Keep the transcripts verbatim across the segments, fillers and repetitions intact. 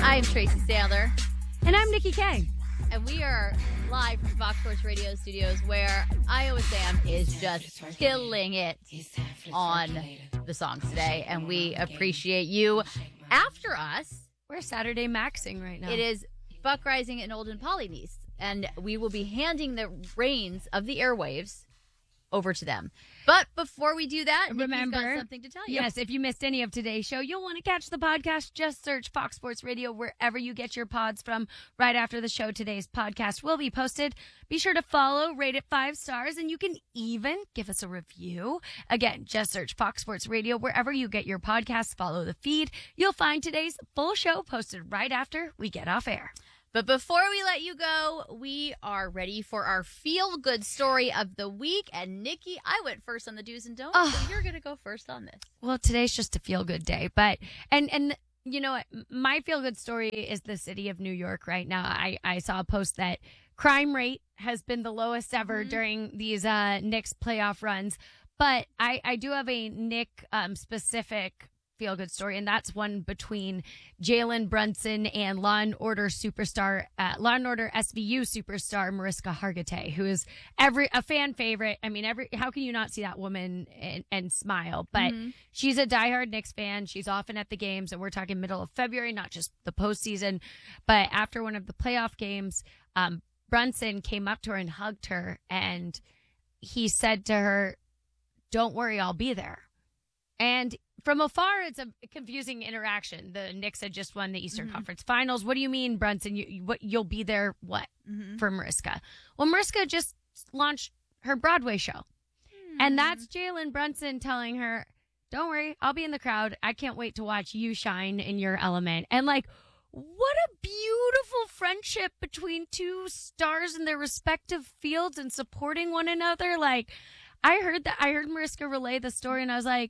I'm Tracy Sandler. And I'm Nikki K. And we are live from Fox Sports Radio studios where Iowa Sam is just killing it on the songs today. And we appreciate you. After us, we're Saturday maxing right now. It is Buck Rising and Olden Polynice. And we will be handing the reins of the airwaves over to them. But before we do that, remember, Nikki's got something to tell you. Yes, if you missed any of today's show, you'll want to catch the podcast. Just search Fox Sports Radio wherever you get your pods from. Right after the show, today's podcast will be posted. Be sure to follow, rate it five stars, and you can even give us a review. Again, just search Fox Sports Radio wherever you get your podcasts. Follow the feed. You'll find today's full show posted right after we get off air. But before we let you go, we are ready for our feel-good story of the week. And Nikki, I went first on the do's and don'ts, oh. so you're going to go first on this. Well, today's just a feel-good day. But, and, and you know what? My feel-good story is the city of New York right now. I, I saw a post that crime rate has been the lowest ever mm-hmm. during these uh, Knicks playoff runs. But I, I do have a Knick um, specific feel good story, and that's one between Jalen Brunson and Law and Order superstar, uh, Law and Order S V U superstar Mariska Hargitay, who is every a fan favorite. I mean, every how can you not see that woman and, and smile? But mm-hmm. she's a diehard Knicks fan. She's often at the games, and we're talking middle of February, not just the postseason. But after one of the playoff games, um, Brunson came up to her and hugged her, and he said to her, "Don't worry, I'll be there." And from afar, it's a confusing interaction. The Knicks had just won the Eastern mm-hmm. Conference Finals. What do you mean, Brunson? You, you, what, you'll be there, what, mm-hmm. for Mariska? Well, Mariska just launched her Broadway show. Mm. And that's Jalen Brunson telling her, don't worry, I'll be in the crowd. I can't wait to watch you shine in your element. And, like, what a beautiful friendship between two stars in their respective fields and supporting one another. Like, I heard that. I heard Mariska relay the story, and I was like,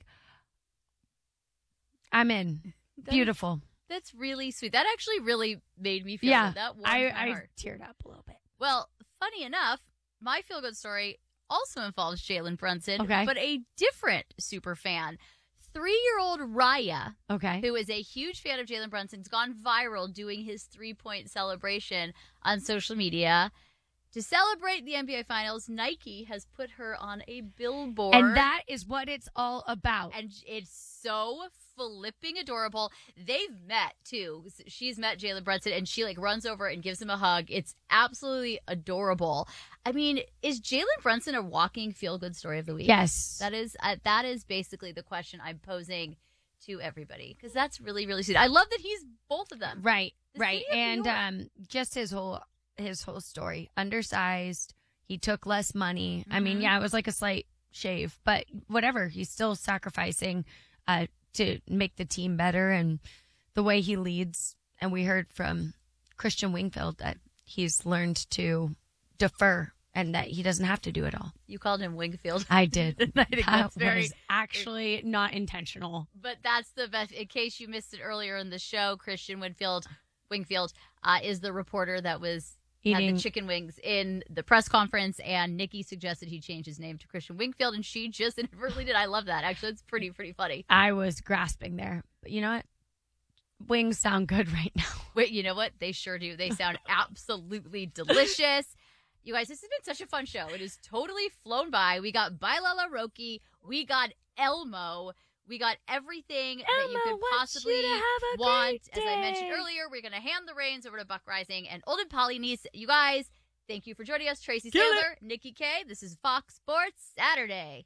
I'm in. That's, Beautiful. That's really sweet. That actually really made me feel yeah, good. That warmed I, my I heart. teared up a little bit. Well, funny enough, my feel-good story also involves Jalen Brunson, okay. but a different super fan. Three-year-old Raya, okay. who is a huge fan of Jalen Brunson, has gone viral doing his three-point celebration on social media. To celebrate the N B A Finals, Nike has put her on a billboard. And that is what it's all about. And it's so flipping adorable. They've met, too. She's met Jalen Brunson, and she, like, runs over and gives him a hug. It's absolutely adorable. I mean, is Jalen Brunson a walking feel-good story of the week? Yes. That is, uh, that is basically the question I'm posing to everybody, because that's really, really sweet. I love that he's both of them. Right, the right. And um, just his whole... his whole story. Undersized. He took less money. Mm-hmm. I mean, yeah, it was like a slight shave, but whatever. He's still sacrificing uh, to make the team better, and the way he leads. And we heard from Christian Wingfield that he's learned to defer and that he doesn't have to do it all. You called him Wingfield. I did. I think that that's very was actually not intentional. But that's the best. In case you missed it earlier in the show, Christian Wingfield, Wingfield uh, is the reporter that was Eating. had the chicken wings in the press conference, and Nikki suggested he change his name to Christian Wingfield, and she just inadvertently did. I love that. Actually, it's pretty, pretty funny. I was grasping there. But you know what? Wings sound good right now. Wait, you know what? They sure do. They sound absolutely delicious. You guys, this has been such a fun show. It has totally flown by. We got Bailala Roki. We got Elmo. We got everything Elmo that you could possibly you want. As I mentioned earlier, we're going to hand the reins over to Buck Rising and Olden Polynice. You guys, thank you for joining us. Tracy Kill Sandler, it. Nikki K. This is Fox Sports Saturday.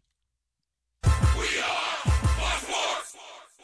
We are Fox Sports.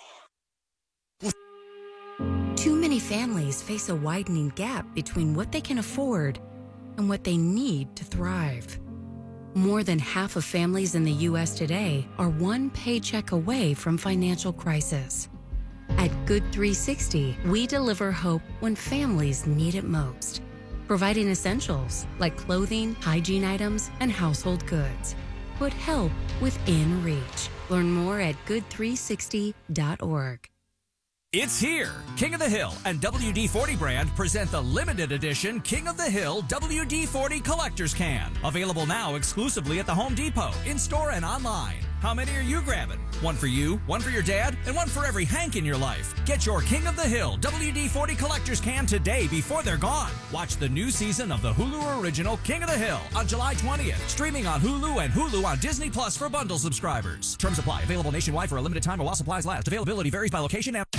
Too many families face a widening gap between what they can afford and what they need to thrive. More than half of families in the U S today are one paycheck away from financial crisis. At Good three sixty, we deliver hope when families need it most, providing essentials like clothing, hygiene items, and household goods. Put help within reach. Learn more at good three sixty dot org. It's here. King of the Hill and W D forty brand present the limited edition King of the Hill W D forty Collector's Can. Available now exclusively at the Home Depot, in-store and online. How many are you grabbing? One for you, one for your dad, and one for every Hank in your life. Get your King of the Hill W D forty collector's can today before they're gone. Watch the new season of the Hulu original King of the Hill on July twentieth. Streaming on Hulu and Hulu on Disney Plus for bundle subscribers. Terms apply. Available nationwide for a limited time or while supplies last. Availability varies by location and...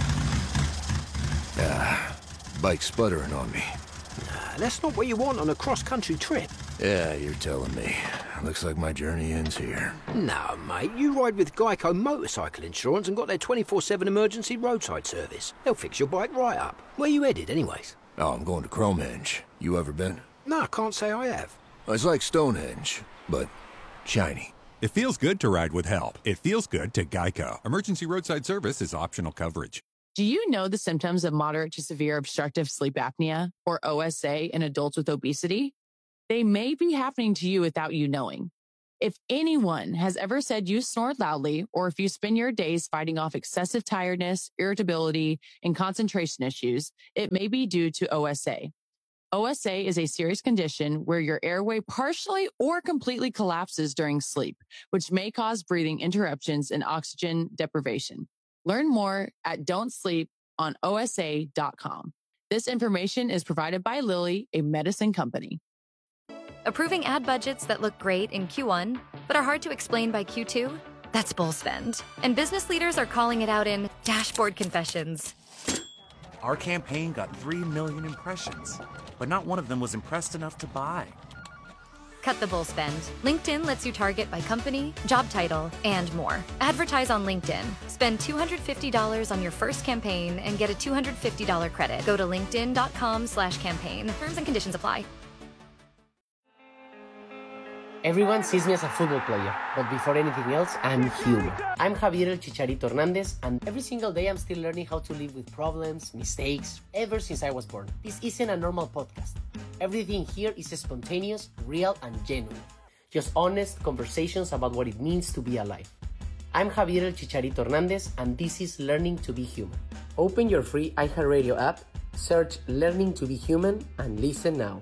Ah, bike sputtering on me. Nah, that's not what you want on a cross-country trip. Yeah, you're telling me. Looks like my journey ends here. No, mate, you ride with Geico Motorcycle Insurance and got their twenty-four seven emergency roadside service. They'll fix your bike right up. Where you headed, anyways? Oh, I'm going to Cromenge. You ever been? No, I can't say I have. It's like Stonehenge, but shiny. It feels good to ride with help. It feels good to Geico. Emergency roadside service is optional coverage. Do you know the symptoms of moderate to severe obstructive sleep apnea, or O S A, in adults with obesity? They may be happening to you without you knowing. If anyone has ever said you snore loudly, or if you spend your days fighting off excessive tiredness, irritability, and concentration issues, it may be due to O S A. O S A is a serious condition where your airway partially or completely collapses during sleep, which may cause breathing interruptions and oxygen deprivation. Learn more at don't sleep on O S A dot com. This information is provided by Lilly, a medicine company. Approving ad budgets that look great in Q one, but are hard to explain by Q two? That's bull spend. And business leaders are calling it out in dashboard confessions. Our campaign got three million impressions, but not one of them was impressed enough to buy. Cut the bull spend. LinkedIn lets you target by company, job title, and more. Advertise on LinkedIn. Spend two hundred fifty dollars on your first campaign and get a two hundred fifty dollars credit. Go to linkedin dot com slash campaign. Terms and conditions apply. Everyone sees me as a football player, but before anything else, I'm human. I'm Javier El Chicharito Hernandez, and every single day I'm still learning how to live with problems, mistakes, ever since I was born. This isn't a normal podcast. Everything here is spontaneous, real, and genuine. Just honest conversations about what it means to be alive. I'm Javier El Chicharito Hernandez, and this is Learning to be Human. Open your free iHeartRadio app, search Learning to be Human, and listen now.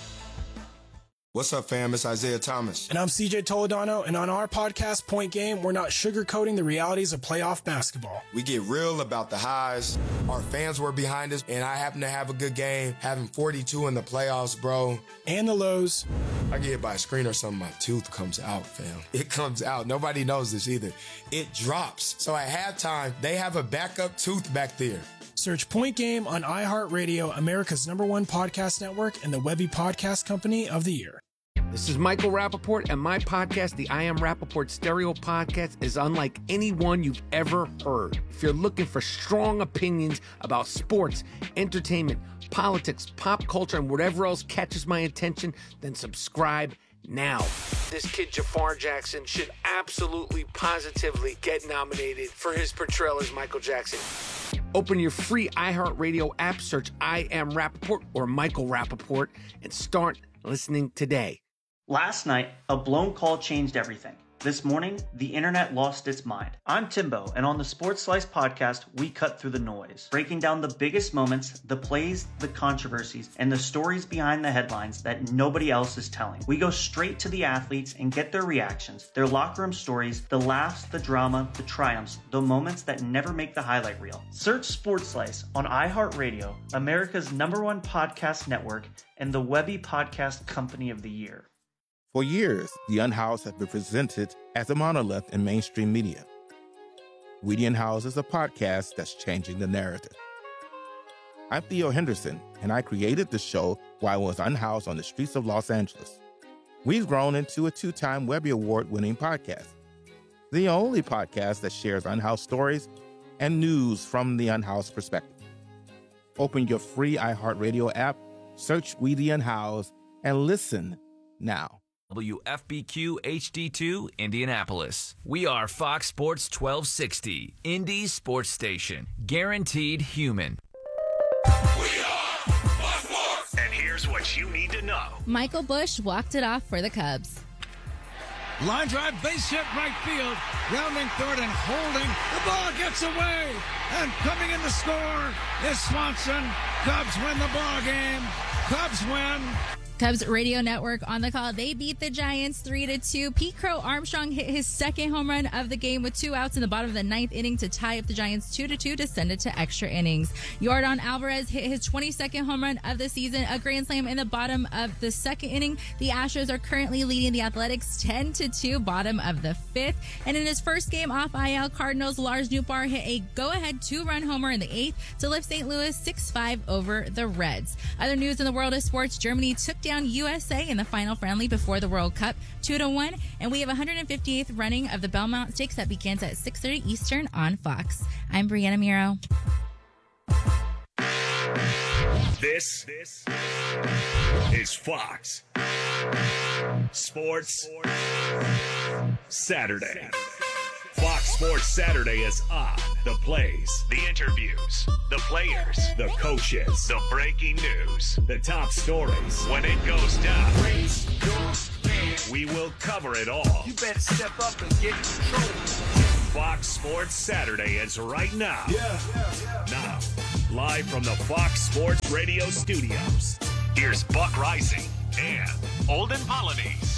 What's up, fam? It's Isaiah Thomas. And I'm C J Toledano, and on our podcast, Point Game, we're not sugarcoating the realities of playoff basketball. We get real about the highs. Our fans were behind us, and I happen to have a good game, having forty-two in the playoffs, bro. And the lows. I get hit by a screen or something, my tooth comes out, fam. It comes out. Nobody knows this either. It drops. So at halftime, they have a backup tooth back there. Search Point Game on iHeartRadio, America's number one podcast network, and the Webby Podcast Company of the Year. This is Michael Rappaport, and my podcast, the I Am Rappaport Stereo Podcast, is unlike any one you've ever heard. If you're looking for strong opinions about sports, entertainment, politics, pop culture, and whatever else catches my attention, then subscribe now. This kid, Jafar Jackson, should absolutely, positively get nominated for his portrayal as Michael Jackson. Open your free iHeartRadio app, search I Am Rappaport or Michael Rappaport, and start listening today. Last night, a blown call changed everything. This morning, the internet lost its mind. I'm Timbo, and on the Sports Slice podcast, we cut through the noise, breaking down the biggest moments, the plays, the controversies, and the stories behind the headlines that nobody else is telling. We go straight to the athletes and get their reactions, their locker room stories, the laughs, the drama, the triumphs, the moments that never make the highlight reel. Search Sports Slice on iHeartRadio, America's number one podcast network, and the Webby Podcast Company of the Year. For years, The Unhoused has been presented as a monolith in mainstream media. We The Unhoused is a podcast that's changing the narrative. I'm Theo Henderson, and I created the show while I was unhoused on the streets of Los Angeles. We've grown into a two-time Webby Award-winning podcast, the only podcast that shares unhoused stories and news from the unhoused perspective. Open your free iHeartRadio app, search We The Unhoused, and listen now. W F B Q H D two, Indianapolis. We are Fox Sports twelve sixty, Indy's sports station. Guaranteed human. We are Fox Sports. And here's what you need to know. Michael Busch walked it off for the Cubs. Line drive, base hit right field. Rounding third and holding. The ball gets away. And coming in to score is Swanson. Cubs win the ball game. Cubs win Cubs radio network on the call. They beat the Giants three to two. Pete Crow Armstrong hit his second home run of the game with two outs in the bottom of the ninth inning to tie up the Giants two to two to send it to extra innings. Yordan Alvarez hit his twenty-second home run of the season, a grand slam in the bottom of the second inning. The Astros are currently leading the Athletics ten to two, bottom of the fifth. And in his first game off I L, Cardinals Lars Nootbaar hit a go-ahead two-run homer in the eighth to lift Saint Louis six five over the Reds. Other news in the world of sports: Germany took down U S A in the final friendly before the World Cup, two to one, and we have one hundred fifty-eighth running of the Belmont Stakes that begins at six thirty Eastern on Fox. I'm Brianna Miro. This, this is Fox Sports Saturday. Fox Sports Saturday is on. The plays, the interviews, the players, the coaches, the breaking news, the top stories. When it goes down, we will cover it all. You better step up and get in control. Fox Sports Saturday is right now. Yeah, yeah, yeah. Now, live from the Fox Sports Radio studios, here's Buck Rising and Olden Polynice.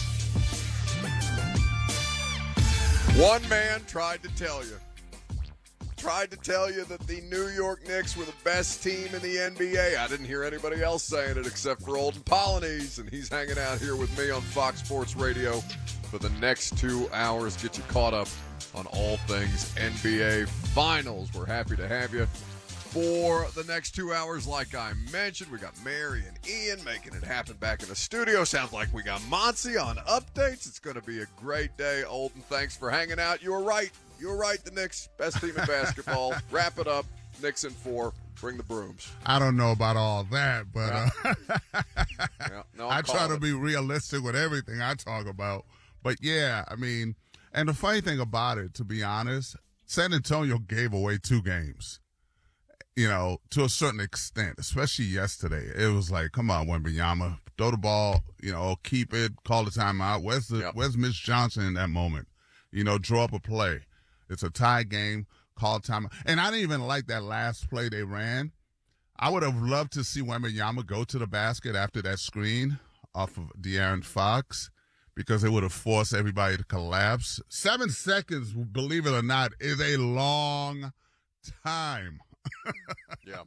One man tried to tell you. Tried to tell you that the New York Knicks were the best team in the N B A. I didn't hear anybody else saying it except for Olden Polynice, and he's hanging out here with me on Fox Sports Radio for the next two hours. Get you caught up on all things N B A Finals. We're happy to have you for the next two hours. Like I mentioned, we got Mary and Ian making it happen back in the studio. Sounds like we got Monty on updates. It's going to be a great day. Olden, thanks for hanging out. You were right. You were right. The Knicks, best team in basketball. Wrap it up. Knicks in four. Bring the brooms. I don't know about all that, but Yeah. uh, Yeah, no, I I'm try to calling it. be realistic with everything I talk about. But yeah, I mean, and the funny thing about it, to be honest, San Antonio gave away two games. You know, to a certain extent, especially yesterday. It was like, come on, Wembanyama, throw the ball, you know, keep it, call the timeout. Where's the Yep. Where's Mitch Johnson in that moment? You know, draw up a play. It's a tie game, call timeout. And I didn't even like that last play they ran. I would have loved to see Wembanyama go to the basket after that screen off of De'Aaron Fox, because it would have forced everybody to collapse. Seven seconds, believe it or not, is a long time. Yeah.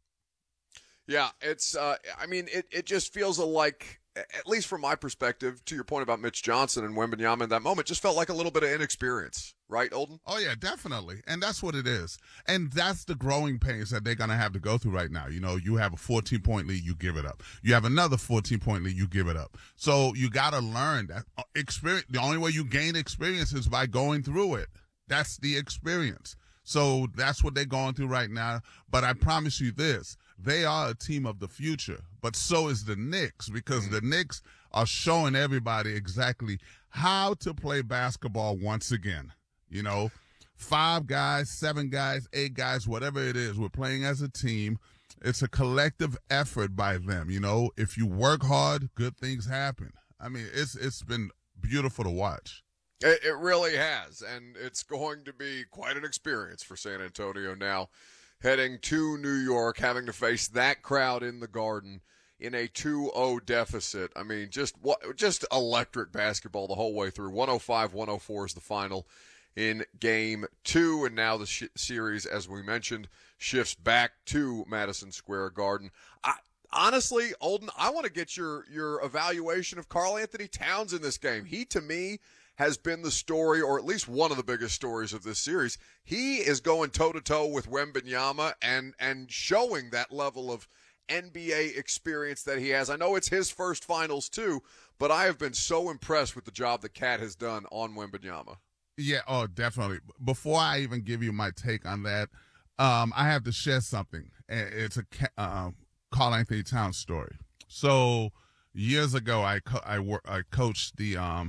Yeah, it's, uh, I mean, it, it just feels like, at least from my perspective, to your point about Mitch Johnson and Wembanyama in that moment, just felt like a little bit of inexperience. Right, Olden? Oh, yeah, definitely. And that's what it is. And that's the growing pains that they're going to have to go through right now. You know, you have a fourteen-point lead, you give it up. You have another fourteen-point lead, you give it up. So you got to learn that experience. The only way you gain experience is by going through it. That's the experience. So that's what they're going through right now. But I promise you this, they are a team of the future. But so is the Knicks, because the Knicks are showing everybody exactly how to play basketball once again. You know, five guys, seven guys, eight guys, whatever it is, we're playing as a team. It's a collective effort by them. You know, if you work hard, good things happen. I mean, it's it's been beautiful to watch. It, it really has, and it's going to be quite an experience for San Antonio now, heading to New York, having to face that crowd in the Garden in a two oh deficit. I mean, just what, just electric basketball the whole way through. one oh five one oh four is the final in game two, and now the sh- series, as we mentioned, shifts back to Madison Square Garden. I, honestly, Olden, I want to get your, your evaluation of Karl Anthony Towns in this game. He, to me, has been the story, or at least one of the biggest stories of this series. He is going toe-to-toe with Wembanyama and, and showing that level of N B A experience that he has. I know it's his first finals, too, but I have been so impressed with the job that Cat has done on Wembanyama. Yeah, oh, definitely. Before I even give you my take on that, um, I have to share something. It's a uh, Karl Anthony Towns story. So years ago, I co- I, wor- I coached the um,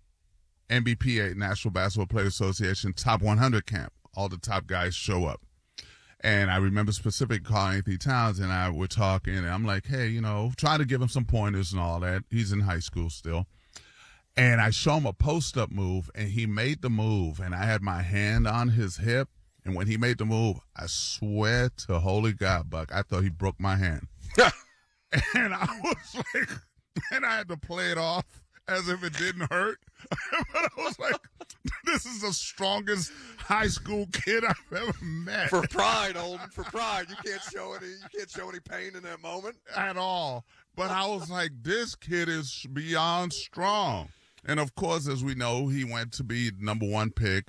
N B P A, National Basketball Players Association, Top one hundred camp. All the top guys show up. And I remember specific Karl Anthony Towns and I were talking, and I'm like, hey, you know, trying to give him some pointers and all that. He's in high school still. And I show him a post-up move, and he made the move, and I had my hand on his hip. And when he made the move, I swear to holy God, Buck, I thought he broke my hand. And I was like, and I had to play it off as if it didn't hurt. But I was like, this is the strongest high school kid I've ever met. For pride, Olden, for pride. You can't show any you can't show any pain in that moment. At all. But I was like, this kid is beyond strong. And of course, as we know, he went to be number one pick.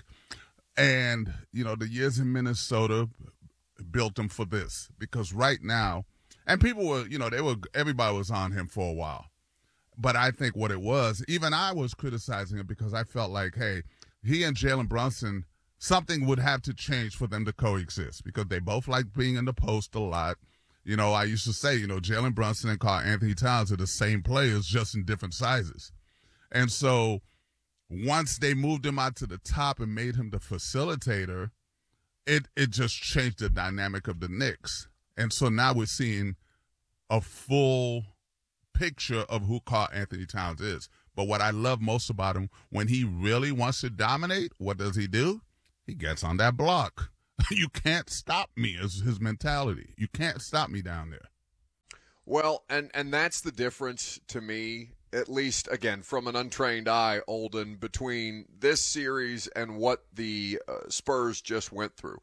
And, you know, the years in Minnesota built him for this. Because right now, and people were, you know, they were everybody was on him for a while. But I think what it was, even I was criticizing him because I felt like, hey, he and Jalen Brunson, something would have to change for them to coexist because they both like being in the post a lot. You know, I used to say, you know, Jalen Brunson and Karl Anthony Towns are the same players, just in different sizes. And so once they moved him out to the top and made him the facilitator, it, it just changed the dynamic of the Knicks. And so now we're seeing a full picture of who Karl Anthony Towns is. But what I love most about him, when he really wants to dominate, what does he do? He gets on that block. You can't stop me is his mentality. You can't stop me down there. Well, and, and that's the difference to me, at least, again, from an untrained eye, Olden, between this series and what the uh, Spurs just went through.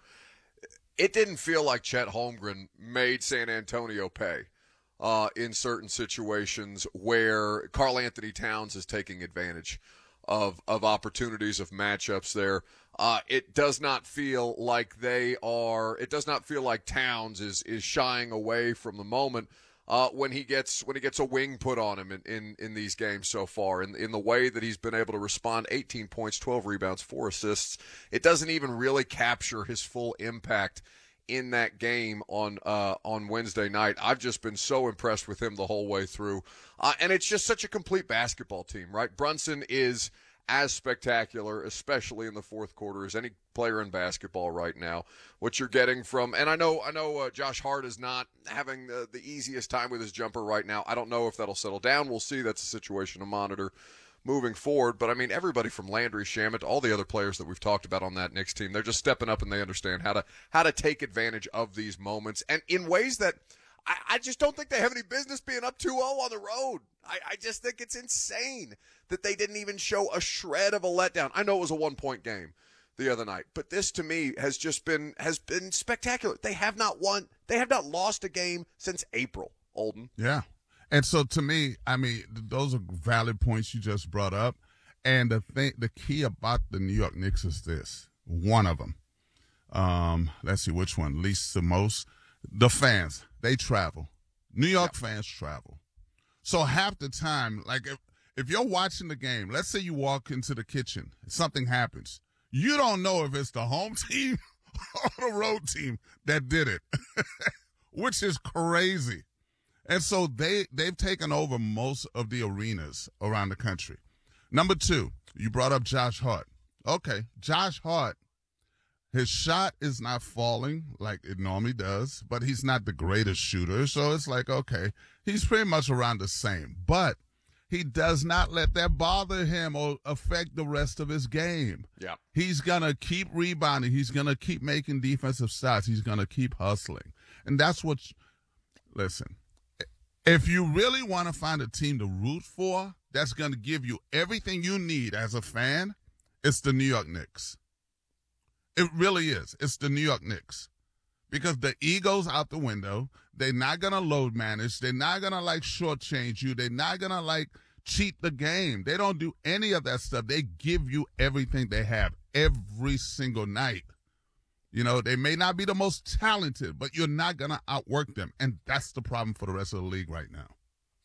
It didn't feel like Chet Holmgren made San Antonio pay. Uh, in certain situations where Karl Anthony Towns is taking advantage of of opportunities, of matchups there. Uh, it does not feel like they are, it does not feel like Towns is, is shying away from the moment uh, when he gets when he gets a wing put on him in, in, in these games so far. In, in the way that he's been able to respond, eighteen points, twelve rebounds, four assists. It doesn't even really capture his full impact in that game on uh, on Wednesday night. I've just been so impressed with him the whole way through. Uh, and it's just such a complete basketball team, right? Brunson is as spectacular, especially in the fourth quarter, as any player in basketball right now. What you're getting from, and I know I know uh, Josh Hart is not having the, the easiest time with his jumper right now. I don't know if that'll settle down. We'll see. That's a situation to monitor moving forward. But, I mean, everybody from Landry Shamet to all the other players that we've talked about on that Knicks team, they're just stepping up and they understand how to how to take advantage of these moments. And in ways that I, I just don't think they have any business being up two oh on the road. I, I just think it's insane that they didn't even show a shred of a letdown. I know it was a one-point game the other night, but this to me has just been has been spectacular. They have not won, they have not lost a game since April, Olden. Yeah. And so to me, I mean, those are valid points you just brought up. And the thing, the key about the New York Knicks is this, one of them. Um, let's see which one, least the most. The fans, they travel. New York yeah. fans travel. So half the time, like if, if you're watching the game, let's say you walk into the kitchen, something happens. You don't know if it's the home team or the road team that did it, which is crazy. And so they, they've taken over most of the arenas around the country. Number two, you brought up Josh Hart. Okay, Josh Hart, his shot is not falling like it normally does, but he's not the greatest shooter. So it's like, okay, he's pretty much around the same. But he does not let that bother him or affect the rest of his game. Yeah. He's going to keep rebounding. He's going to keep making defensive shots. He's going to keep hustling. And that's what, listen, if you really want to find a team to root for that's going to give you everything you need as a fan, it's the New York Knicks. It really is. It's the New York Knicks. Because the ego's out the window. They're not going to load manage. They're not going to, like, shortchange you. They're not going to, like, cheat the game. They don't do any of that stuff. They give you everything they have every single night. You know, they may not be the most talented, but you're not going to outwork them. And that's the problem for the rest of the league right now.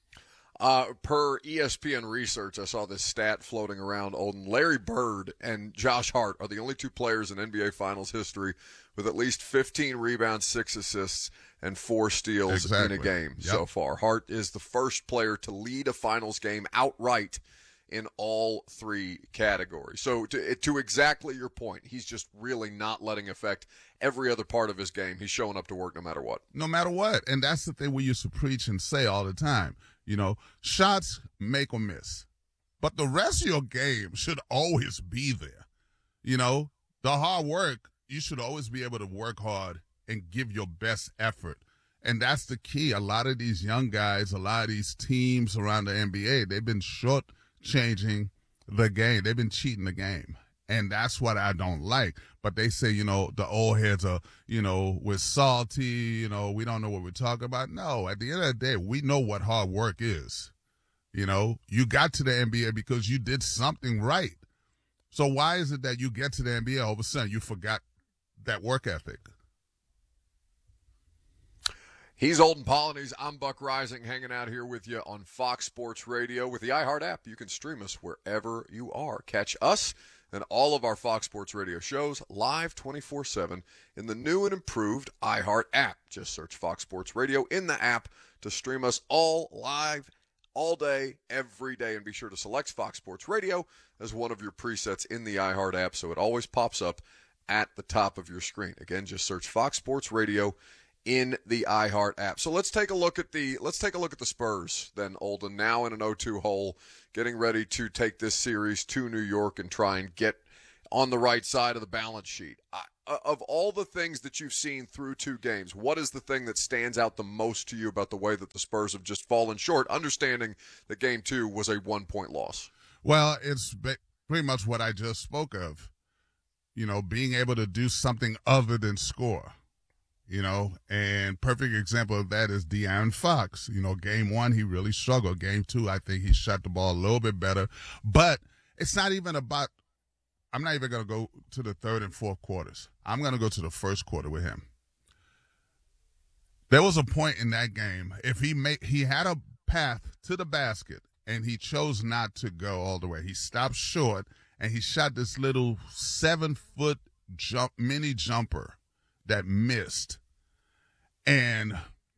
Uh, per E S P N research, I saw this stat floating around, Olden. Larry Bird and Josh Hart are the only two players in N B A Finals history with at least fifteen rebounds, six assists, and four steals exactly. in a game yep. so far. Hart is the first player to lead a Finals game outright in all three categories. So to, to exactly your point, he's just really not letting affect every other part of his game. He's showing up to work no matter what. No matter what. And that's the thing we used to preach and say all the time. You know, shots make or miss. But the rest of your game should always be there. You know, the hard work, you should always be able to work hard and give your best effort. And that's the key. A lot of these young guys, a lot of these teams around the N B A, they've been short-changing the game. They've been cheating the game. And that's what I don't like. But they say, you know, the old heads are, you know, we're salty, you know, we don't know what we're talking about. No, at the end of the day, we know what hard work is. You know, you got to the N B A because you did something right. So why is it that you get to the N B A, all of a sudden you forgot that work ethic? He's Olden Polynice. I'm Buck Rising, hanging out here with you on Fox Sports Radio. With the iHeart app, you can stream us wherever you are. Catch us and all of our Fox Sports Radio shows live twenty-four seven in the new and improved iHeart app. Just search Fox Sports Radio in the app to stream us all live, all day, every day. And be sure to select Fox Sports Radio as one of your presets in the iHeart app so it always pops up at the top of your screen. Again, just search Fox Sports Radio in the iHeart app. So let's take a look at the let's take a look at the Spurs then, Olden, now in an oh two hole, getting ready to take this series to New York and try and get on the right side of the balance sheet. I, of all the things that you've seen through two games, what is the thing that stands out the most to you about the way that the Spurs have just fallen short, understanding that game two was a one-point loss? Well, it's pretty much what I just spoke of, you know, being able to do something other than score. You know, and perfect example of that is De'Aaron Fox. You know, game one, he really struggled. Game two, I think he shot the ball a little bit better. But it's not even about – I'm not even going to go to the third and fourth quarters. I'm going to go to the first quarter with him. There was a point in that game, if he made, he had a path to the basket, and he chose not to go all the way. He stopped short, and he shot this little seven-foot jump, mini jumper that missed, and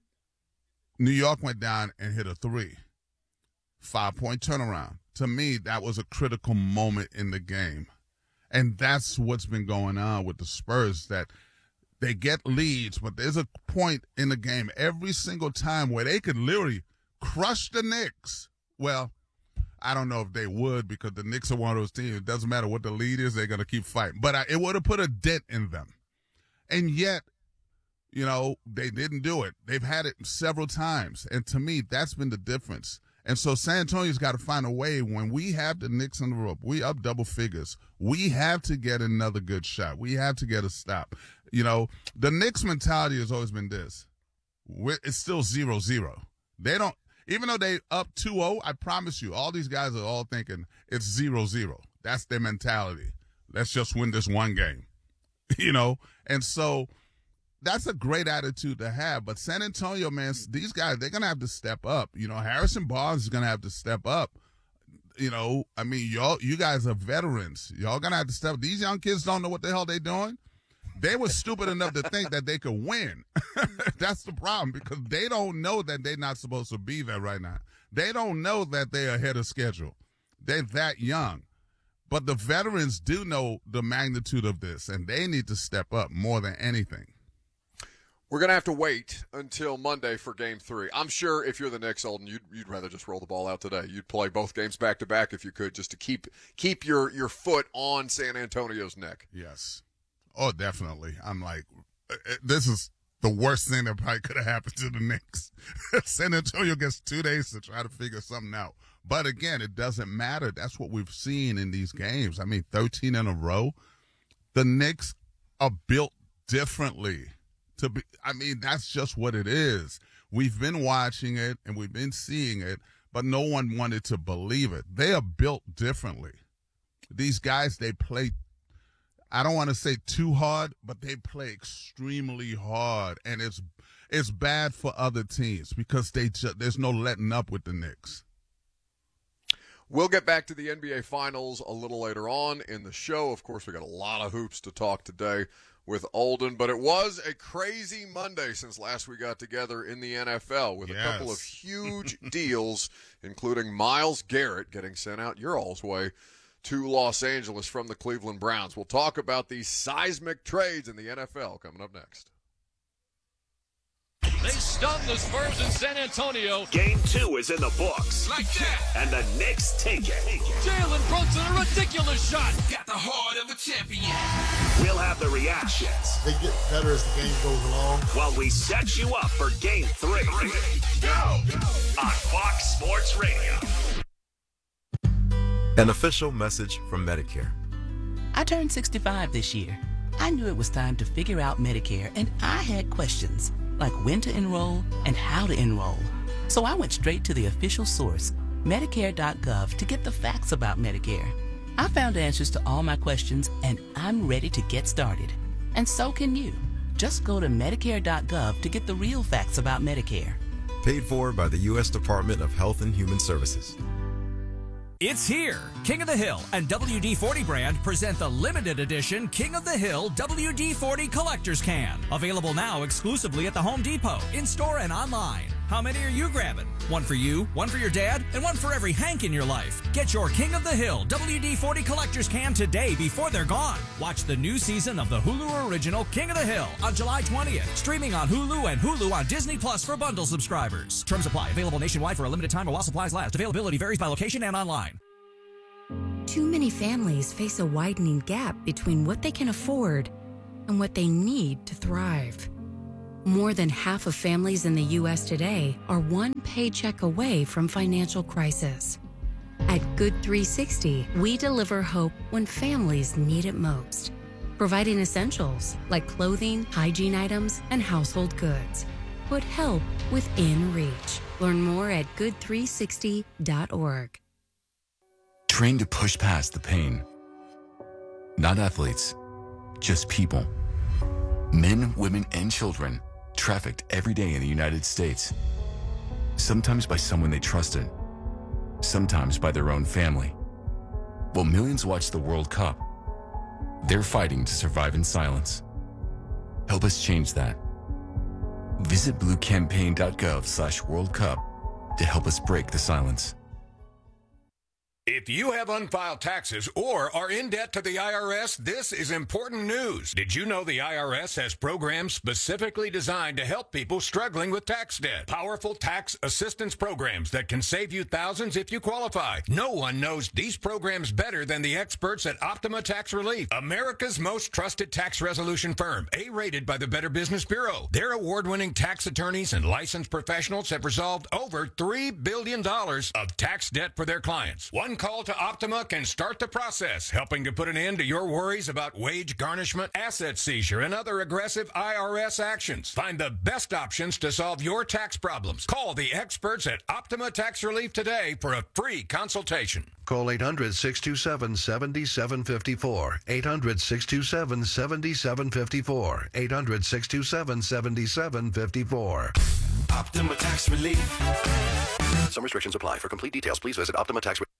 New York went down and hit a three. Five-point turnaround. To me, that was a critical moment in the game, and that's what's been going on with the Spurs, that they get leads, but there's a point in the game every single time where they could literally crush the Knicks. Well, I don't know if they would, because the Knicks are one of those teams. It doesn't matter what the lead is, they're going to keep fighting. But I, it would have put a dent in them. And yet, you know, they didn't do it. They've had it several times. And to me, that's been the difference. And so San Antonio's got to find a way, when we have the Knicks on the rope, we up double figures, we have to get another good shot. We have to get a stop. You know, the Knicks mentality has always been this. We're, it's still zero zero. They don't, even though they up two oh, I promise you, all these guys are all thinking it's zero zero. That's their mentality. Let's just win this one game. You know, and so that's a great attitude to have. But San Antonio, man, these guys, they're going to have to step up. You know, Harrison Barnes is going to have to step up. You know, I mean, y'all, you guys are veterans. Y'all going to have to step up. These young kids don't know what the hell they're doing. They were stupid enough to think that they could win. That's the problem, because they don't know that they're not supposed to be there right now. They don't know that they're ahead of schedule. They're that young. But the veterans do know the magnitude of this, and they need to step up more than anything. We're going to have to wait until Monday for game three. I'm sure if you're the Knicks, Olden, you'd, you'd rather just roll the ball out today. You'd play both games back-to-back if you could, just to keep keep your, your foot on San Antonio's neck. Yes. Oh, definitely. I'm like, this is the worst thing that probably could have happened to the Knicks. San Antonio gets two days to try to figure something out. But, again, it doesn't matter. That's what we've seen in these games. I mean, thirteen in a row. The Knicks are built differently. To be, I mean, that's just what it is. We've been watching it, and we've been seeing it, but no one wanted to believe it. They are built differently. These guys, they play, I don't want to say too hard, but they play extremely hard, and it's it's bad for other teams because they just, there's no letting up with the Knicks. We'll get back to the N B A Finals a little later on in the show. Of course, we got a lot of hoops to talk today with Olden, but it was a crazy Monday since last we got together in the N F L with yes. a couple of huge deals, including Myles Garrett getting sent out your all's way to Los Angeles from the Cleveland Browns. We'll talk about these seismic trades in the N F L coming up next. They stunned the Spurs in San Antonio. Game two is in the books. Like that. And the Knicks take it. Jalen Brunson, a ridiculous shot. Got the heart of a champion. We'll have the reactions. They get better as the game goes along. While we set you up for game three. Go! On Fox Sports Radio. An official message from Medicare. I turned sixty-five this year. I knew it was time to figure out Medicare, and I had questions, like when to enroll and how to enroll. So I went straight to the official source, Medicare dot gov, to get the facts about Medicare. I found answers to all my questions, and I'm ready to get started. And so can you. Just go to Medicare dot gov to get the real facts about Medicare. Paid for by the U S Department of Health and Human Services. It's here. King of the Hill and W D forty brand present the limited edition King of the Hill W D forty Collector's Can. Available now exclusively at the Home Depot, in-store and online. How many are you grabbing? One for you, one for your dad, and one for every Hank in your life. Get your King of the Hill W D forty Collector's Can today before they're gone. Watch the new season of the Hulu original King of the Hill on July twentieth. Streaming on Hulu and Hulu on Disney Plus for bundle subscribers. Terms apply. Available nationwide for a limited time or while supplies last. Availability varies by location and online. Too many families face a widening gap between what they can afford and what they need to thrive. More than half of families in the U S today are one paycheck away from financial crisis. At Good three sixty, we deliver hope when families need it most, providing essentials like clothing, hygiene items, and household goods. Put help within reach. Learn more at good three sixty dot org. Trained to push past the pain. Not athletes, just people. Men, women, and children trafficked every day in the United States. Sometimes by someone they trusted, sometimes by their own family. While millions watch the World Cup, they're fighting to survive in silence. Help us change that. Visit bluecampaign dot gov slash World Cup to help us break the silence. If you have unfiled taxes or are in debt to the I R S, this is important news. Did you know the I R S has programs specifically designed to help people struggling with tax debt? Powerful tax assistance programs that can save you thousands if you qualify. No one knows these programs better than the experts at Optima Tax Relief, America's most trusted tax resolution firm, A-rated by the Better Business Bureau. Their award-winning tax attorneys and licensed professionals have resolved over three billion dollars of tax debt for their clients. One call to Optima can start the process, helping to put an end to your worries about wage garnishment, asset seizure, and other aggressive I R S actions. Find the best options to solve your tax problems. Call the experts at Optima Tax Relief today for a free consultation. Call eight hundred, six two seven, seven seven five four. eight hundred, six two seven, seven seven five four. eight hundred, six two seven, seven seven five four. Optima Tax Relief. Some restrictions apply. For complete details, please visit Optima Tax Relief.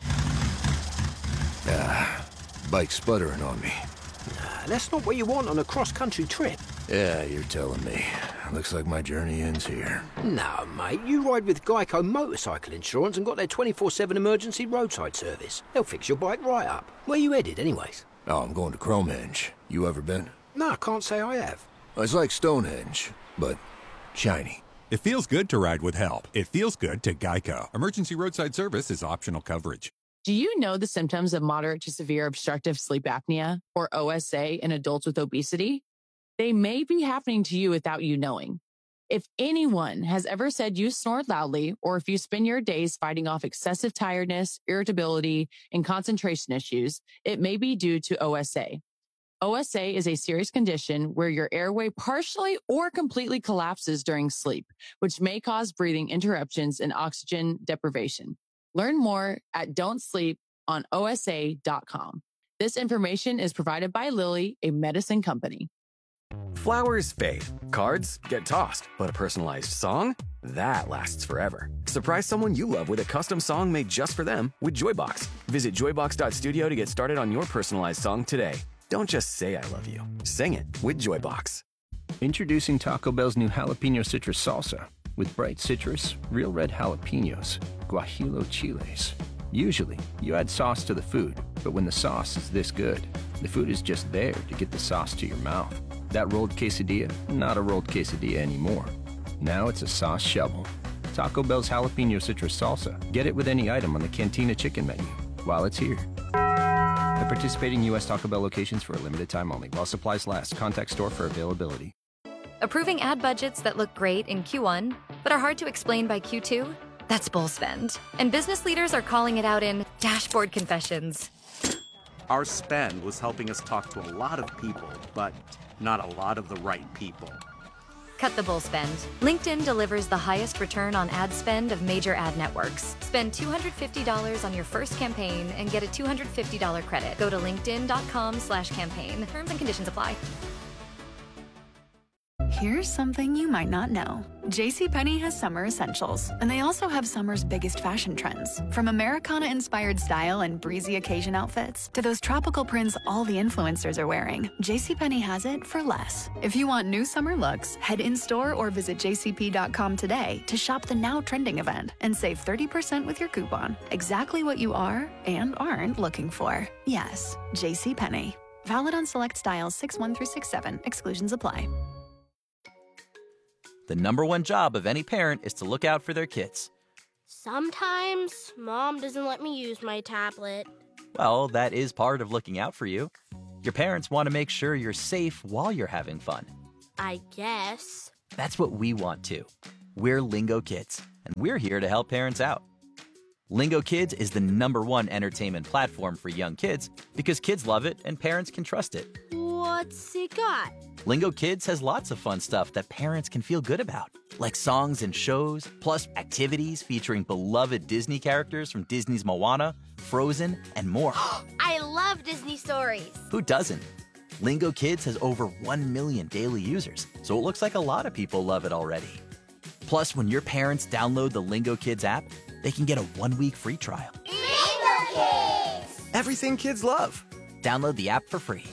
Ah, bike's sputtering on me. Nah, that's not what you want on a cross-country trip. Yeah, you're telling me. Looks like my journey ends here. No, mate, you ride with Geico Motorcycle Insurance and got their twenty-four seven emergency roadside service. They'll fix your bike right up. Where you headed, anyways? Oh, I'm going to Cromenge. You ever been? No, I can't say I have. It's like Stonehenge, but shiny. It feels good to ride with help. It feels good to Geico. Emergency roadside service is optional coverage. Do you know the symptoms of moderate to severe obstructive sleep apnea, or O S A, in adults with obesity? They may be happening to you without you knowing. If anyone has ever said you snored loudly, or if you spend your days fighting off excessive tiredness, irritability, and concentration issues, it may be due to O S A. O S A is a serious condition where your airway partially or completely collapses during sleep, which may cause breathing interruptions and oxygen deprivation. Learn more at don't sleep on O S A dot com. This information is provided by Lilly, a medicine company. Flowers fade, cards get tossed, but a personalized song? That lasts forever. Surprise someone you love with a custom song made just for them with Joybox. Visit joybox dot studio to get started on your personalized song today. Don't just say I love you. Sing it with Joybox. Introducing Taco Bell's new jalapeno citrus salsa. With bright citrus, real red jalapenos, guajillo chiles. Usually, you add sauce to the food, but when the sauce is this good, the food is just there to get the sauce to your mouth. That rolled quesadilla, not a rolled quesadilla anymore. Now it's a sauce shovel. Taco Bell's jalapeno citrus salsa. Get it with any item on the Cantina chicken menu while it's here. At participating U S Taco Bell locations for a limited time only. While supplies last. Contact store for availability. Approving ad budgets that look great in Q one, but are hard to explain by Q two? That's bull spend. And business leaders are calling it out in dashboard confessions. Our spend was helping us talk to a lot of people, but not a lot of the right people. Cut the bull spend. LinkedIn delivers the highest return on ad spend of major ad networks. Spend two hundred fifty dollars on your first campaign and get a two hundred fifty dollars credit. Go to linkedin.com slash campaign. Terms and conditions apply. Here's something you might not know. JCPenney has summer essentials, and they also have summer's biggest fashion trends. From Americana-inspired style and breezy occasion outfits to those tropical prints all the influencers are wearing, JCPenney has it for less. If you want new summer looks, head in-store or visit j c p dot com today to shop the now trending event and save thirty percent with your coupon. Exactly what you are and aren't looking for. Yes, JCPenney. Valid on select styles six one through six seven. Exclusions apply. The number one job of any parent is to look out for their kids. Sometimes Mom doesn't let me use my tablet. Well, that is part of looking out for you. Your parents want to make sure you're safe while you're having fun. I guess. That's what we want too. We're Lingo Kids, and we're here to help parents out. Lingo Kids is the number one entertainment platform for young kids because kids love it and parents can trust it. What's it got? Lingo Kids has lots of fun stuff that parents can feel good about, like songs and shows, plus activities featuring beloved Disney characters from Disney's Moana, Frozen, and more. I love Disney stories. Who doesn't? Lingo Kids has over one million daily users, so it looks like a lot of people love it already. Plus, when your parents download the Lingo Kids app, they can get a one-week free trial. Lingo Kids! Everything kids love. Download the app for free.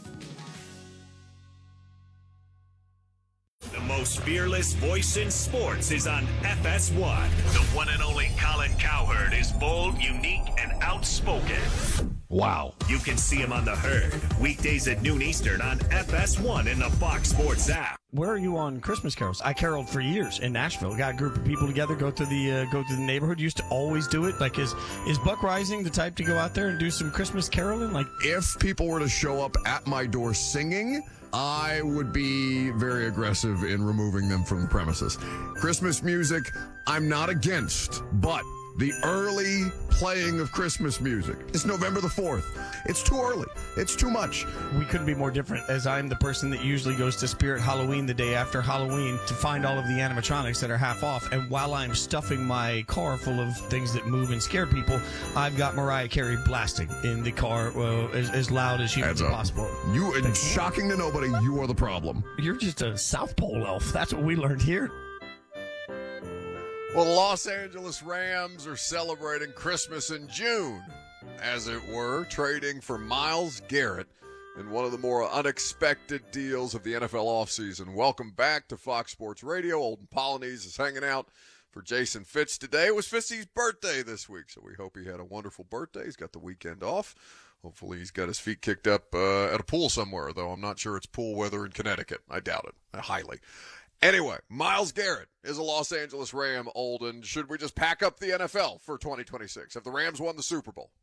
The most fearless voice in sports is on F S one. The one and only Colin Cowherd is bold, unique, and outspoken. Wow. You can see him on The Herd, weekdays at noon Eastern on F S one in the Fox Sports app. Where are you on Christmas carols? I caroled for years in Nashville. Got a group of people together, go to the uh, go to the neighborhood. Used to always do it. Like, is is Buck Rising the type to go out there and do some Christmas caroling? Like, if people were to show up at my door singing, I would be very aggressive in removing them from the premises. Christmas music, I'm not against, but the early playing of Christmas music. It's November the fourth. It's too early. It's too much. We couldn't be more different, as I'm the person that usually goes to Spirit Halloween the day after Halloween to find all of the animatronics that are half off. And while I'm stuffing my car full of things that move and scare people, I've got Mariah Carey blasting in the car uh, as, as loud as humanly possible. You, and shocking to nobody, you are the problem. You're just a South Pole elf. That's what we learned here. Well, the Los Angeles Rams are celebrating Christmas in June, as it were, trading for Myles Garrett in one of the more unexpected deals of the N F L offseason. Welcome back to Fox Sports Radio. Olden Polynice is hanging out for Jason Fitz today. It was Fitzy's birthday this week, so we hope he had a wonderful birthday. He's got the weekend off. Hopefully he's got his feet kicked up uh, at a pool somewhere, though I'm not sure it's pool weather in Connecticut. I doubt it, highly. Anyway, Myles Garrett is a Los Angeles Ram, Olden. Should we just pack up the N F L for twenty twenty-six? Have the Rams won the Super Bowl?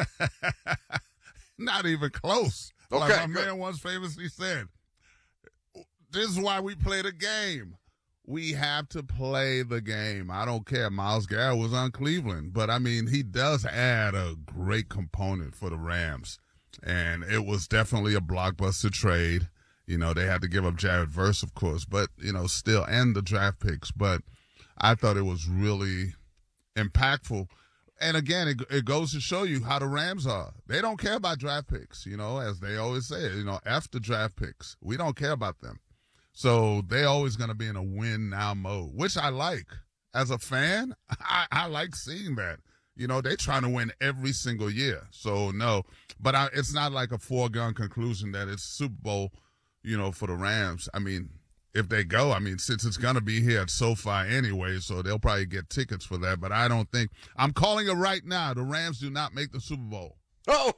Not even close. Okay, like my good. man once famously said, this is why we play the game. We have to play the game. I don't care. Myles Garrett was on Cleveland, but, I mean, he does add a great component for the Rams, and it was definitely a blockbuster trade. You know, they had to give up Jared Verse, of course, but, you know, still, and the draft picks. But I thought it was really impactful. And, again, it, it goes to show you how the Rams are. They don't care about draft picks, you know, as they always say, you know, F the draft picks. We don't care about them. So they're always going to be in a win-now mode, which I like. As a fan, I, I like seeing that. You know, they're trying to win every single year. So, no. But I, it's not like a foregone conclusion that it's Super Bowl, you know, for the Rams. I mean, if they go, I mean, since it's going to be here at SoFi anyway, so they'll probably get tickets for that. But I don't think – I'm calling it right now. The Rams do not make the Super Bowl. Oh!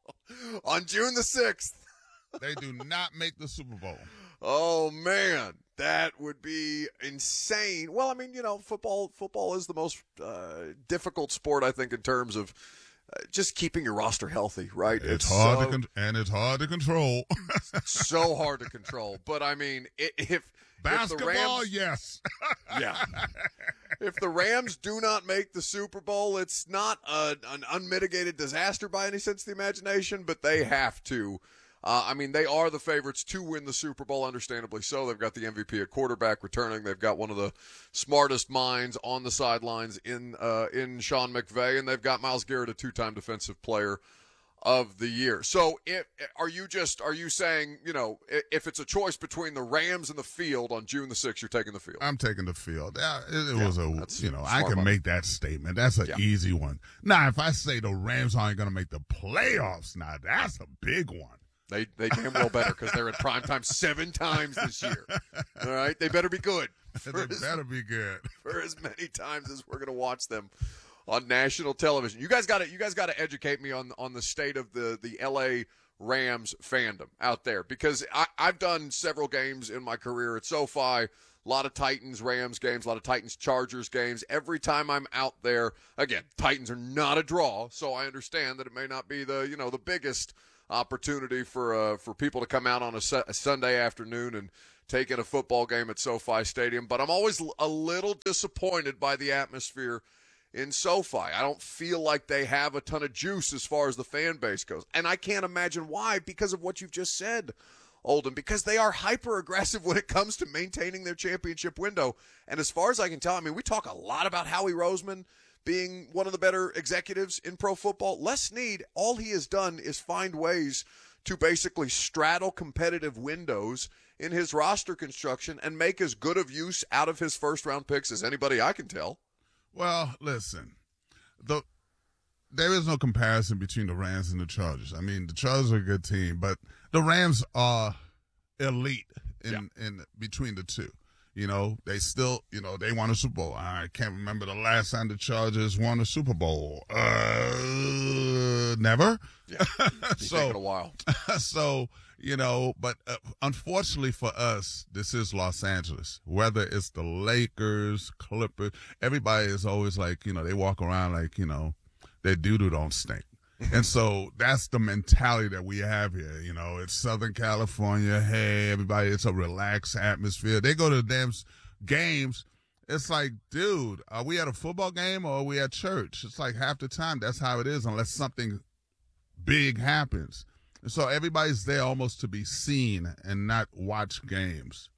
On June the sixth. They do not make the Super Bowl. Oh, man. That would be insane. Well, I mean, you know, football football is the most uh, difficult sport, I think, in terms of uh, just keeping your roster healthy, right? It's, it's hard so, to con- and it's hard to control. so hard to control. But I mean, if basketball, if the Rams, yes, yeah. If the Rams do not make the Super Bowl, it's not a, an unmitigated disaster by any sense of the imagination, but they have to. Uh, I mean, they are the favorites to win the Super Bowl, understandably so. They've got the M V P at quarterback returning. They've got one of the smartest minds on the sidelines in uh, in Sean McVay, and they've got Myles Garrett, a two-time Defensive Player of the Year. So, if, are you just are you saying, you know, if it's a choice between the Rams and the field on June the sixth, you're taking the field? I'm taking the field. Yeah, it, it yeah, was a you know I can money. make that statement. That's an yeah. easy one. Now, if I say the Rams aren't going to make the playoffs, now that's a big one. They they damn well better because they're in prime time seven times this year. All right, they better be good. They as, better be good for as many times as we're going to watch them on national television. You guys got to you guys got to educate me on on the state of the the L A Rams fandom out there, because I, I've done several games in my career at SoFi. A lot of Titans Rams games, a lot of Titans Chargers games. Every time I'm out there, again, Titans are not a draw, so I understand that it may not be the you know the biggest opportunity for uh, for people to come out on a, su- a Sunday afternoon and take in a football game at SoFi Stadium. But I'm always a little disappointed by the atmosphere in SoFi. I don't feel like they have a ton of juice as far as the fan base goes. And I can't imagine why, because of what you've just said, Olden, because they are hyper-aggressive when it comes to maintaining their championship window. And as far as I can tell, I mean, we talk a lot about Howie Roseman being one of the better executives in pro football. Les Snead, all he has done is find ways to basically straddle competitive windows in his roster construction and make as good of use out of his first-round picks as anybody I can tell. Well, listen, the, there is no comparison between the Rams and the Chargers. I mean, the Chargers are a good team, but the Rams are elite in, yeah. in between the two. You know, they still, you know, they won a Super Bowl. I can't remember the last time the Chargers won a Super Bowl. Uh, never. Yeah, it's so, taken a while. So, you know, but uh, unfortunately for us, this is Los Angeles. Whether it's the Lakers, Clippers, everybody is always like, you know, they walk around like, you know, their doo-doo don't stink. And so that's the mentality that we have here. You know, it's Southern California. Hey, everybody, it's a relaxed atmosphere. They go to the damn games. It's like, dude, are we at a football game or are we at church? It's like half the time that's how it is unless something big happens. And so everybody's there almost to be seen and not watch games.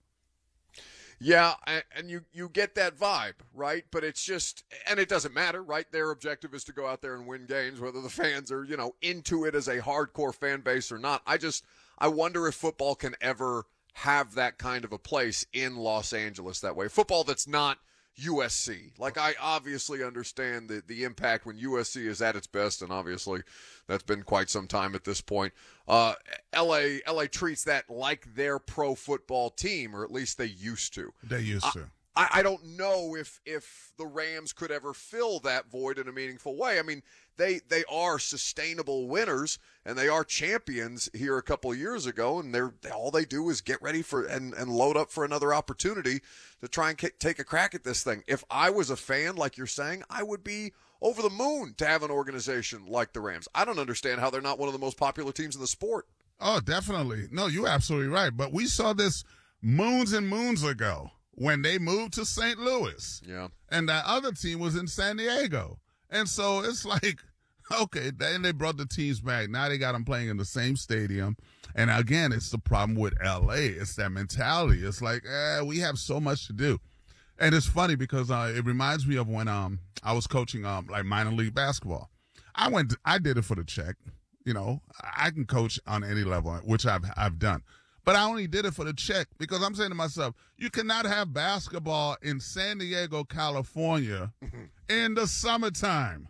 Yeah, and you, you get that vibe, right? But it's just, and it doesn't matter, right? Their objective is to go out there and win games, whether the fans are, you know, into it as a hardcore fan base or not. I just, I wonder if football can ever have that kind of a place in Los Angeles that way. Football that's not U S C. Like, I obviously understand the, the impact when U S C is at its best, and obviously that's been quite some time at this point. Uh, L A L A treats that like their pro football team, or at least they used to. They used I, to. I, I don't know if if the Rams could ever fill that void in a meaningful way. I mean, they they are sustainable winners, and they are champions here a couple of years ago, and they're all they do is get ready for and, and load up for another opportunity to try and k- take a crack at this thing. If I was a fan, like you're saying, I would be over the moon to have an organization like the Rams. I don't understand how they're not one of the most popular teams in the sport. Oh, definitely. No, you're absolutely right. But we saw this moons and moons ago when they moved to Saint Louis. Yeah. And that other team was in San Diego. And so it's like, okay, then they brought the teams back. Now they got them playing in the same stadium. And again, it's the problem with L A. It's that mentality. It's like, eh, we have so much to do. And it's funny because uh, it reminds me of when um I was coaching um like minor league basketball. I went, to, I did it for the check. You know, I can coach on any level, which I've I've done. But I only did it for the check because I'm saying to myself, you cannot have basketball in San Diego, California in the summertime.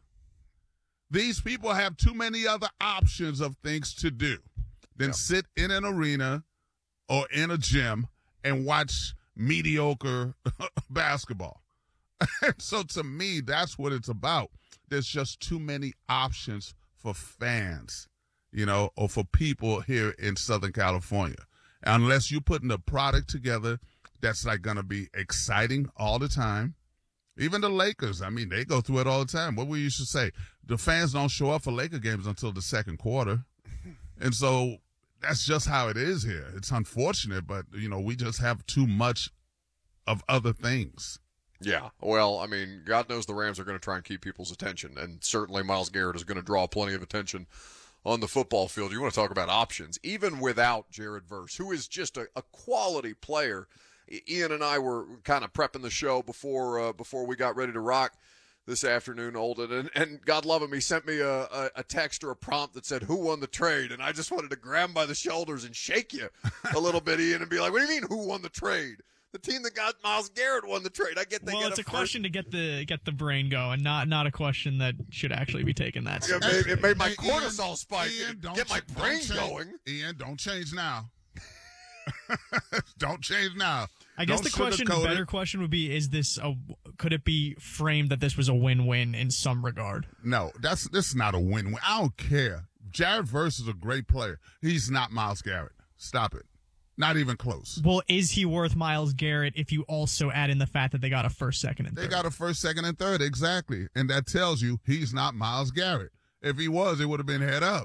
These people have too many other options of things to do than yeah. sit in an arena or in a gym and watch mediocre basketball. So to me, that's what it's about. There's just too many options for fans, you know, or for people here in Southern California. Unless you're putting a product together that's like going to be exciting all the time. Even the Lakers, I mean, they go through it all the time. What we used to say, the fans don't show up for Laker games until the second quarter. And so that's just how it is here. It's unfortunate, but, you know, we just have too much of other things. Yeah, well, I mean, God knows the Rams are going to try and keep people's attention, and certainly Myles Garrett is going to draw plenty of attention on the football field. You want to talk about options, even without Jared Verse, who is just a, a quality player. Ian and I were kind of prepping the show before uh, before we got ready to rock this afternoon, Olden, and, and God love him, he sent me a, a, a text or a prompt that said, who won the trade? And I just wanted to grab him by the shoulders and shake you a little bit, Ian, and be like, what do you mean, who won the trade? The team that got Myles Garrett won the trade. I get they well, get it's a, a question to get the get the brain going, not not a question that should actually be taken that yeah, seriously. it, made, it made my Hey, cortisol Ian, spike. Ian, don't get my ch- brain don't change, going. Ian, don't change now. Don't change now. I guess Don't the question, the sugarcoat better it. question would be: Is this a? Could it be framed that this was a win-win in some regard? No, that's this is not a win-win. I don't care. Jared Verse is a great player. He's not Myles Garrett. Stop it. Not even close. Well, is he worth Myles Garrett if you also add in the fact that they got a first, second, and They third? got a first, second, and third, exactly. And that tells you he's not Myles Garrett. If he was, it would have been head up.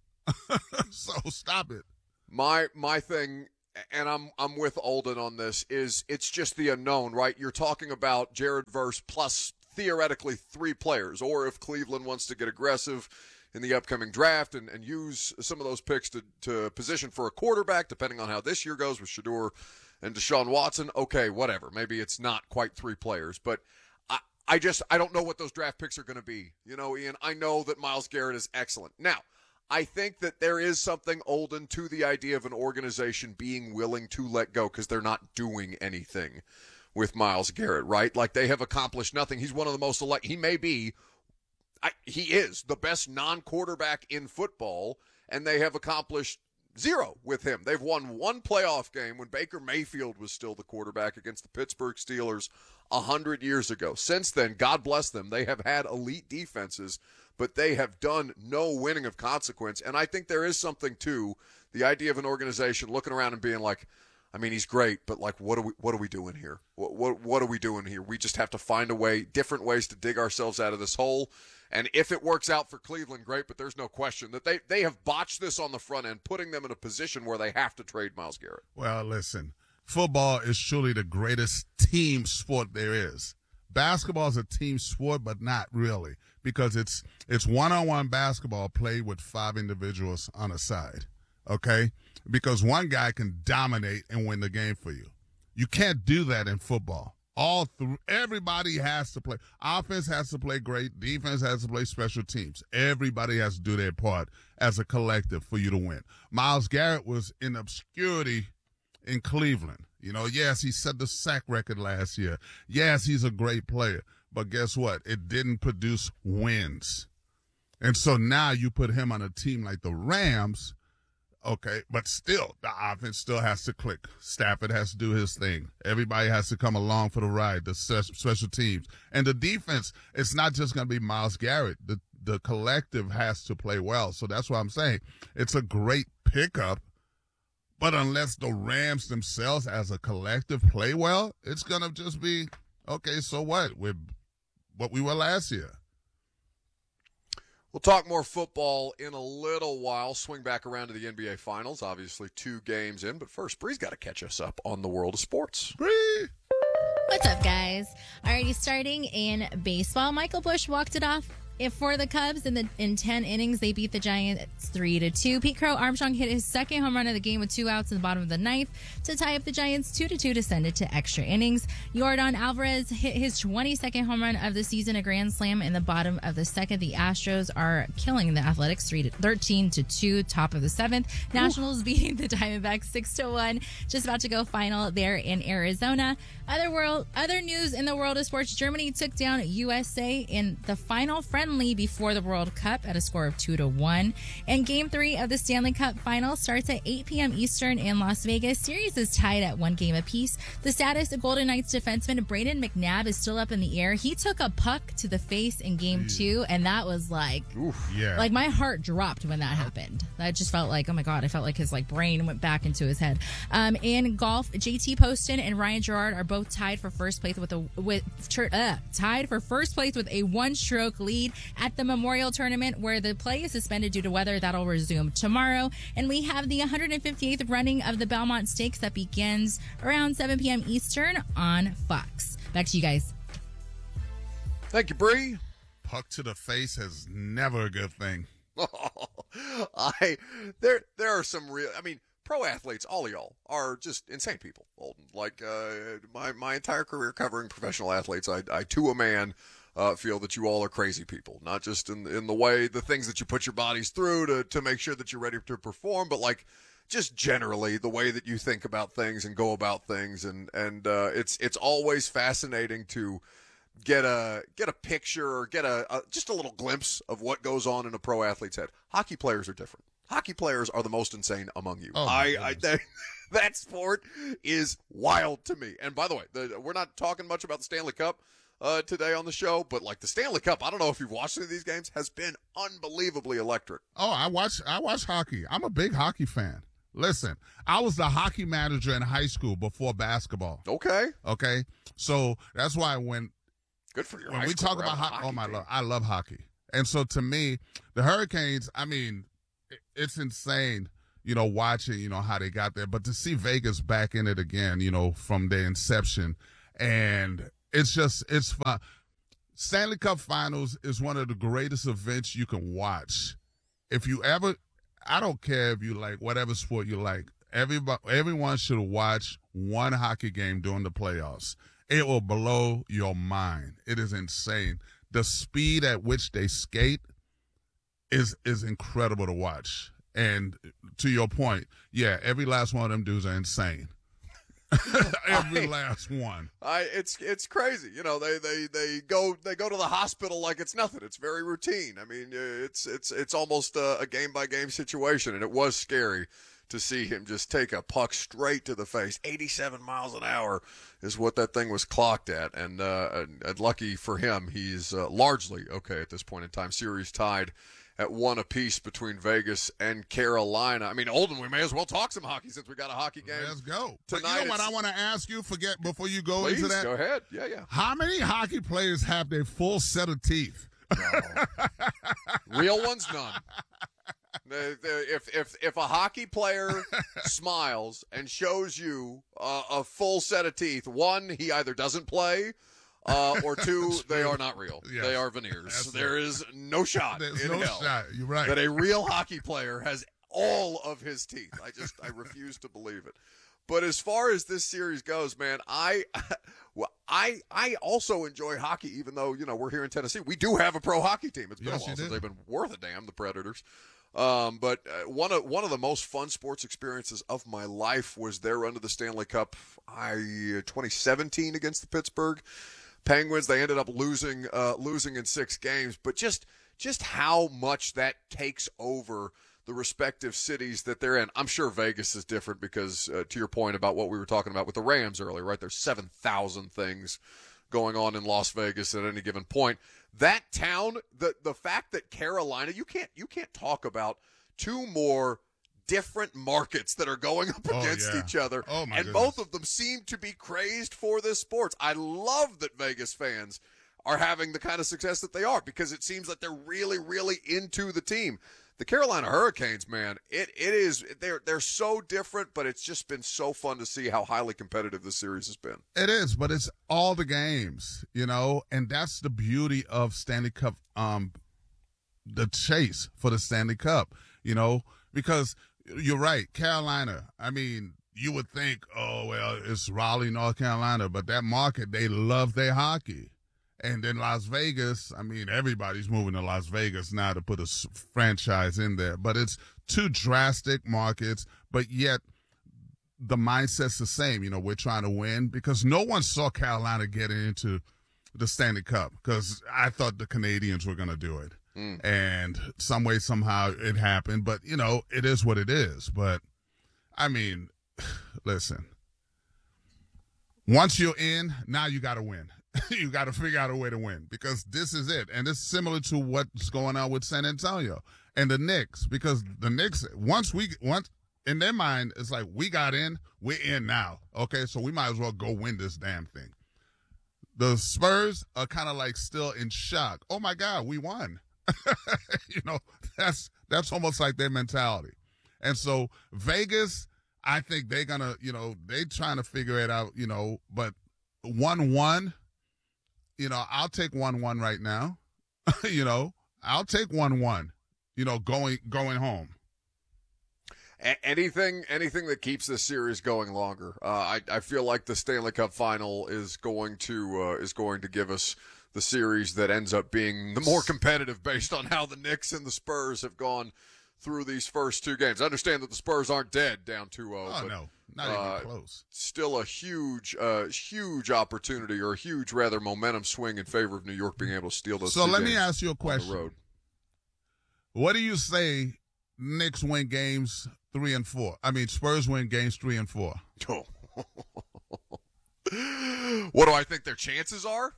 So stop it. My my thing, and I'm I'm with Olden on this, is it's just the unknown, right? You're talking about Jared Verse plus theoretically three players, or if Cleveland wants to get aggressive in the upcoming draft and, and use some of those picks to, to position for a quarterback, depending on how this year goes with Shedeur and Deshaun Watson, okay, whatever. Maybe it's not quite three players, but I, I just I don't know what those draft picks are going to be. You know, Ian, I know that Myles Garrett is excellent. Now, I think that there is something, Olden, to the idea of an organization being willing to let go because they're not doing anything with Myles Garrett, right? Like, they have accomplished nothing. He's one of the most elect. He may be, I, he is the best non-quarterback in football, and they have accomplished zero with him. They've won one playoff game when Baker Mayfield was still the quarterback against the Pittsburgh Steelers a hundred years ago. Since then, God bless them, they have had elite defenses, but they have done no winning of consequence. And I think there is something to the idea of an organization looking around and being like, I mean, he's great, but like, what are we, what are we doing here? What, what, what are we doing here? We just have to find a way, different ways to dig ourselves out of this hole. And if it works out for Cleveland, great, but there's no question that they, they have botched this on the front end, putting them in a position where they have to trade Myles Garrett. Well, listen, football is surely the greatest team sport there is. Basketball is a team sport, but not really, because it's it's one-on-one basketball played with five individuals on a side, okay? Because one guy can dominate and win the game for you. You can't do that in football. All through, everybody has to play. Offense has to play great. Defense has to play special teams. Everybody has to do their part as a collective for you to win. Myles Garrett was in obscurity in Cleveland. You know, yes, he set the sack record last year. Yes, he's a great player. But guess what? It didn't produce wins. And so now you put him on a team like the Rams, okay, but still, the offense still has to click. Stafford has to do his thing. Everybody has to come along for the ride, the special teams. And the defense, it's not just going to be Myles Garrett. The, the collective has to play well. So that's what I'm saying. It's a great pickup. But unless the Rams themselves as a collective play well, it's going to just be, okay, so what? We're what we were last year. We'll talk more football in a little while. Swing back around to the N B A Finals. Obviously, two games in. But first, Bree's got to catch us up on the world of sports. Bree! What's up, guys? Alrighty, starting in baseball, Michael Busch walked it off. If for the Cubs in the in ten innings, they beat the Giants three to two. Pete Crow Armstrong hit his second home run of the game with two outs in the bottom of the ninth to tie up the Giants two to two to send it to extra innings. Yordan Alvarez hit his twenty-second home run of the season, a grand slam in the bottom of the second. The Astros are killing the Athletics three to thirteen to two, top of the seventh. Nationals beating the Diamondbacks six to one. Just about to go final there in Arizona. Other world, other news in the world of sports: Germany took down U S A in the final friendly one lead before the World Cup at a score of two to one. And game three of the Stanley Cup final starts at eight p.m. Eastern in Las Vegas. Series is tied at one game apiece. The status of Golden Knights defenseman Brayden McNabb is still up in the air. He took a puck to the face in game two, and that was like, Oof, yeah. like my heart dropped when that happened. I just felt like, oh my God, I felt like his like brain went back into his head. Um, in golf, J T Poston and Ryan Gerard are both tied for first place with a with uh, tied for first place with a one-stroke lead at the Memorial Tournament, where the play is suspended due to weather. That'll resume tomorrow. And we have the one hundred fifty-eighth running of the Belmont Stakes that begins around seven p.m. Eastern on Fox. Back to you guys. Thank you, Bree. Puck to the face is never a good thing. I there there are some real. I mean, pro athletes, all of y'all are just insane people. Olden. Like uh, my my entire career covering professional athletes, I, I to a man uh, feel that you all are crazy people. Not just in in the way the things that you put your bodies through to to make sure that you're ready to perform, but like just generally the way that you think about things and go about things. And and uh, it's it's always fascinating to get a get a picture or get a, a just a little glimpse of what goes on in a pro athlete's head. Hockey players are different. Hockey players are the most insane among you. Oh, I, I that, that sport is wild to me. And by the way, the, we're not talking much about the Stanley Cup uh, today on the show, but like the Stanley Cup, I don't know if you've watched any of these games, has been unbelievably electric. Oh, I watch I watch hockey. I'm a big hockey fan. Listen, I was the hockey manager in high school before basketball. Okay. Okay. So that's why when Good for your when high we school talk about hockey, hockey, oh my team. love, I love hockey. And so to me, the Hurricanes, I mean, it's insane, you know, watching, you know, how they got there. But to see Vegas back in it again, you know, from their inception, and it's just, it's fun. Stanley Cup Finals is one of the greatest events you can watch. If you ever, I don't care if you like whatever sport you like, everybody, everyone should watch one hockey game during the playoffs. It will blow your mind. It is insane. The speed at which they skate is is incredible to watch. And to your point, yeah, every last one of them dudes are insane. every I, last one. I it's it's crazy. You know, they, they, they go they go to the hospital like it's nothing. It's very routine. I mean, it's it's it's almost a, a game by game situation, and it was scary to see him just take a puck straight to the face. eighty-seven miles an hour is what that thing was clocked at. And, uh, and, and lucky for him, he's uh, largely okay at this point in time. Series tied at one apiece between Vegas and Carolina. I mean, Olden, we may as well talk some hockey since we got a hockey game. Let's go. Tonight. But you know what I want to ask you, forget before you go Please, into that? Go ahead. Yeah, yeah. How many hockey players have their full set of teeth? No. Real ones, none. If if if a hockey player smiles and shows you uh, a full set of teeth, one, he either doesn't play, uh, or two, they are not real. Yes. They are veneers. That's there right. is no shot There's in no hell shot. You're right. that a real hockey player has all of his teeth. I just I refuse to believe it. But as far as this series goes, man, I well, I I also enjoy hockey, even though, you know, we're here in Tennessee. We do have a pro hockey team. It's been Yes, a while you since do. they've been worth a damn, the Predators. Um, but uh, one of one of the most fun sports experiences of my life was their run to the Stanley Cup. I twenty seventeen against the Pittsburgh Penguins. They ended up losing uh, losing in six games, but just just how much that takes over the respective cities that they're in. I'm sure Vegas is different because, uh, to your point about what we were talking about with the Rams earlier, right? There's seven thousand things going on in Las Vegas at any given point. That town, the the fact that Carolina, you can't you can't talk about two more different markets that are going up Oh, against yeah. each other, Oh, my and goodness. both of them seem to be crazed for this sports. I love that Vegas fans are having the kind of success that they are because it seems like they're really, really into the team. The Carolina Hurricanes, man, it it is they're they're so different, but it's just been so fun to see how highly competitive this series has been. It is, but it's all the games, you know, and that's the beauty of Stanley Cup, um, the chase for the Stanley Cup, you know, because you're right, Carolina, I mean, you would think, oh, well, it's Raleigh, North Carolina, but that market, they love their hockey. And then Las Vegas, I mean, everybody's moving to Las Vegas now to put a s- franchise in there. But it's two drastic markets, but yet the mindset's the same. You know, we're trying to win because no one saw Carolina getting into the Stanley Cup because I thought the Canadians were going to do it. Mm. And some way, somehow it happened. But, you know, it is what it is. But, I mean, listen, once you're in, now you got to win. You got to figure out a way to win because this is it. And it's similar to what's going on with San Antonio and the Knicks because the Knicks, once we, once in their mind, it's like we got in, we're in now. Okay, so we might as well go win this damn thing. The Spurs are kind of like still in shock. Oh, my God, we won. You know, that's that's almost like their mentality. And so Vegas, I think they're going to, you know, they trying to figure it out, you know, but one one, you know, I'll take one one right now. You know, I'll take one one, you know, going going home. A- anything anything that keeps this series going longer. Uh, I, I feel like the Stanley Cup final is going to uh, is going to give us the series that ends up being the more competitive based on how the Knicks and the Spurs have gone through these first two games. I understand that the Spurs aren't dead down two oh. Oh, but, no, not uh, even close. Still a huge, uh, huge opportunity or a huge, rather, momentum swing in favor of New York being able to steal those So two let games me ask you a on the question. road. What do you say Knicks win games three and four? I mean, Spurs win games three and four. Oh. What do I think their chances are?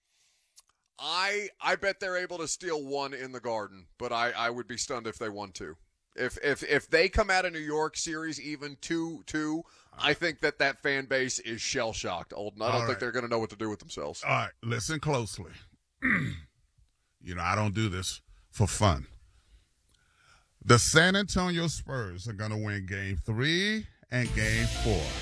I I bet they're able to steal one in the Garden, but I, I would be stunned if they won two. If if if they come out of New York series even two two, I think that that fan base is shell shocked. Alden, I don't All think right. they're going to know what to do with themselves. All right, listen closely. You know, I don't do this for fun. The San Antonio Spurs are going to win game three and game four.